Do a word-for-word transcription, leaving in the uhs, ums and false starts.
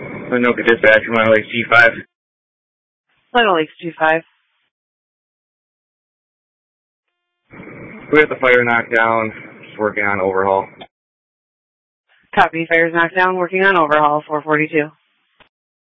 Anoka Dispatch, Mile Lakes G five. Little Lakes G five. We got the fire knocked down, just working on overhaul. Copy, fire's knocked down, working on overhaul, four forty-two.